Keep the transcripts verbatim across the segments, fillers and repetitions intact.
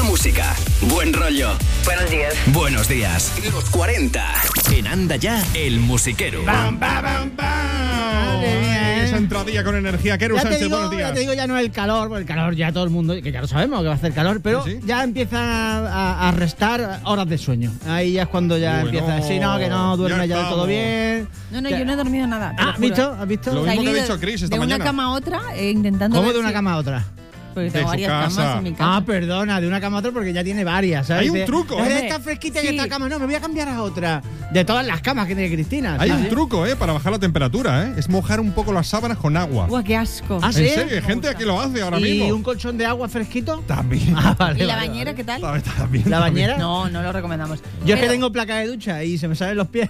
música, buen rollo. Buenos días. Buenos días. Los cuarenta. En Anda Ya, el musiquero. ¡Bam, bam, bam, bam! Esa entradilla con energía. Keru Ya te, Sánchez, digo, buenos días. ya te digo, ya no es el calor, porque el calor ya todo el mundo, que ya lo sabemos que va a hacer calor, pero ¿Sí? ya empieza a, a restar horas de sueño. Ahí ya es cuando ya Uy, empieza a no. decir, no, que no duerme Ya ya, del todo estamos. bien. No, no, Que- yo no he dormido nada. te lo Ah, ¿has juro. visto? ¿Has visto? Lo O sea, mismo que he ha ido dicho Chris esta de mañana. una cama a otra, eh, intentando ¿Cómo ver de una si- cama a otra? Porque De tengo su varias casa. camas en mi casa. Ah, perdona, de una cama a otra porque ya tiene varias, ¿sabes? Hay un De- truco, "Es ¿eh? Está fresquita Sí. y esta cama, no, me voy a cambiar a otra. De todas las camas que tiene Cristina. Hay ¿sí? un truco, ¿eh? Para bajar la temperatura, ¿eh? Es mojar un poco las sábanas con agua. Uah, qué asco. Ah, ¿En ¿sí? serio? Hay gente que lo hace ahora ¿Y mismo. un colchón de agua fresquito? También. Ah, vale, ¿Y la vale, bañera qué tal? También, también, ¿La también. bañera? No, no lo recomendamos. Yo es que Pero- tengo placa de ducha y se me salen los pies.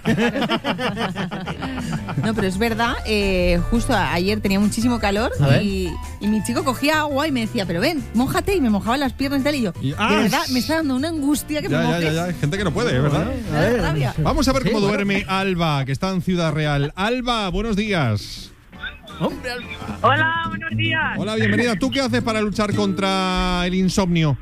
No, pero es verdad, eh, justo a- ayer tenía muchísimo calor A ver. y, y mi chico cogía agua y me decía, pero ven, mójate, y me mojaba las piernas y tal, y yo, Y- de ¡Ah! verdad, me está dando una angustia que me Ya, ya, mojes. ya, ya. Hay gente que no puede, ¿eh? ¿Verdad? Me da rabia. Vamos a ver Sí, cómo bueno. duerme Alba, que está en Ciudad Real. Alba, buenos días. Hola, buenos días. Hola, bienvenida. ¿Tú qué haces para luchar contra el insomnio?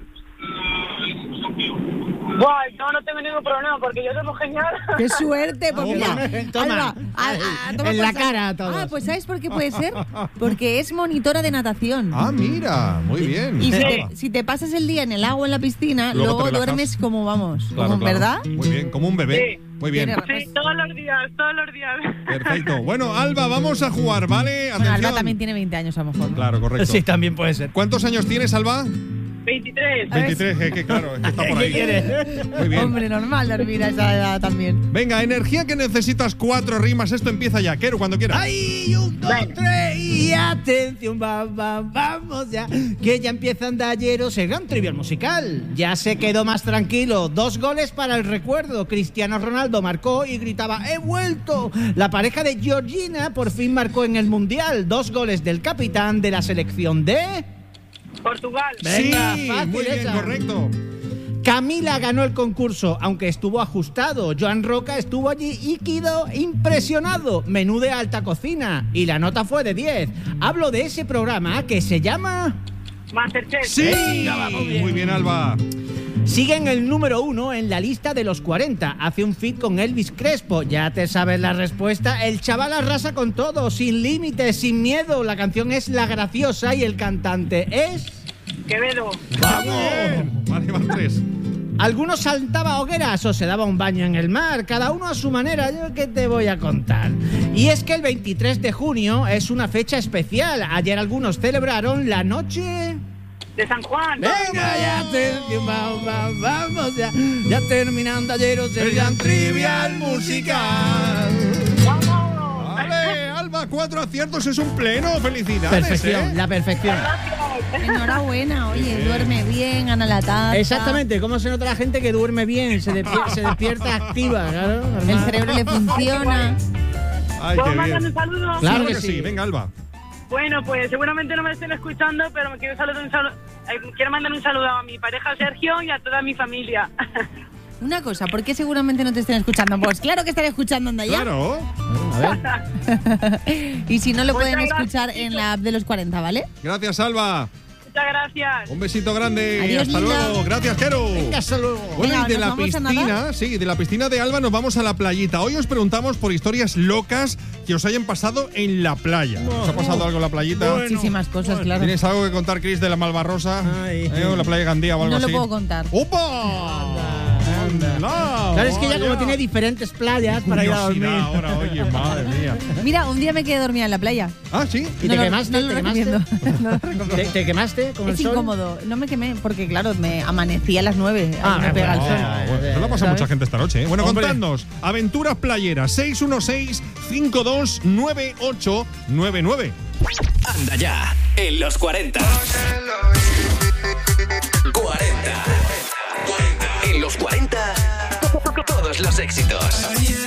Buah, no, no tengo ningún problema porque yo duermo genial. ¡Qué suerte! Porque Toma. mira, Toma. Alba, a- a- toma En por la saco. cara a todos. Ah, pues ¿sabes por qué puede ser? Porque es monitora de natación. Ah, mira, muy bien. Y si Alba. te, si te pasas el día en el agua, en la piscina, Luego luego, te relajas. duermes como, vamos, Claro, como, claro. ¿verdad? Muy bien, como un bebé. Sí. Muy bien. Tiene- Sí, todos los días, todos los días. Perfecto. Bueno, Alba, vamos a jugar, ¿vale? Bueno, Alba Atención. también tiene veinte años a lo mejor. ¿no? Claro, correcto. Sí, también puede ser. ¿Cuántos años tienes, Alba? veintitrés. veintitrés, es que claro, es que está por ¿Qué ahí. quieres? Muy bien. Hombre, normal dormir a esa edad también. Venga, energía que necesitas, cuatro rimas. Esto empieza ya. Keru, cuando quieras. ¡Ay! Un, dos, tres y atención, va, va, vamos ya. Que ya empieza Andalleros el gran trivial musical. Ya se quedó más tranquilo. Dos goles para el recuerdo. Cristiano Ronaldo marcó y gritaba ¡he vuelto! La pareja de Georgina por fin marcó en el Mundial. Dos goles del capitán de la selección de... Portugal. Venga, sí, fácil muy bien, esa. correcto. Camila ganó el concurso, aunque estuvo ajustado. Joan Roca estuvo allí y quedó impresionado. Menú de alta cocina. Y la nota fue de diez. Hablo de ese programa que se llama... Masterchef. Sí, Venga, vamos bien. muy bien, Alba. Sigue en el número uno en la lista de los cuarenta. Hace un feat con Elvis Crespo. Ya te sabes la respuesta. El chaval arrasa con todo, sin límites, sin miedo. La canción es La Graciosa y el cantante es... Quevedo. ¡Vamos! Vale, van tres. Algunos saltaba hogueras o se daba un baño en el mar, cada uno a su manera. Yo qué te voy a contar. Y es que el veintitrés de junio es una fecha especial. Ayer algunos celebraron la noche... De San Juan. Venga, ya te, vamos, vamos, vamos ya, ya terminando ayeros el gran trivial musical. ¡Vamos! Vale, Alba, cuatro aciertos es un pleno. Felicidades, Perfección, ¿eh? la perfección. Enhorabuena, oye, duerme bien, gana la taza. Exactamente, ¿cómo se nota la gente que duerme bien, se, despier- se despierta activa? Claro, El normal. cerebro le funciona. Ay, ¿Puedo qué mandar bien. un saludo? Claro Claro que que sí. sí. Venga, Alba. Bueno, pues seguramente no me estén escuchando, pero me quiero, saludar un saludo, eh, quiero mandar un saludo a mi pareja Sergio y a toda mi familia. Una cosa, ¿por qué seguramente no te estén escuchando? Pues claro que estaré escuchando, anda ya. Claro. A ver. Y si no, lo Muchas pueden gracias, escuchar en la app de los cuarenta, ¿vale? Gracias, Alba. Muchas gracias. Un besito grande. Adiós, Hasta linda. luego. Gracias, Keru. Venga, hasta luego. Bueno, Venga, y de ¿nos la vamos a nadar? piscina, sí, de la piscina de Alba nos vamos a la playita. Hoy os preguntamos por historias locas que os hayan pasado en la playa. ¿Os ha pasado algo en la playita? Muchísimas cosas, claro. ¿Tienes algo que contar, Chris, de la Malvarrosa? Ay. ¿Eh? ¿O la playa de Gandía o algo No así? lo puedo contar. ¡Opa! Anda. No, Claro, es que ya vaya. como tiene diferentes playas para ir a dormir. Curiosidad ahora, oye, madre mía. Mira, un día me quedé dormida en la playa. Ah, ¿sí? ¿Y No te lo- quemaste? no lo ¿Te quemaste? recomiendo. No lo recomiendo. ¿Te, te quemaste con el Es sol? incómodo. No me quemé porque, claro, me amanecí a las nueve. Ahí Ah, me pega el bueno, sol. Ah, bueno, eso lo pasa a ¿Sabes? mucha gente esta noche, ¿eh? Bueno, Hombre. contadnos. Aventuras playeras. seis uno seis, cinco dos nueve ocho nueve nueve. Anda Ya, en los cuarenta. cuarenta. En los cuarenta, todos los éxitos.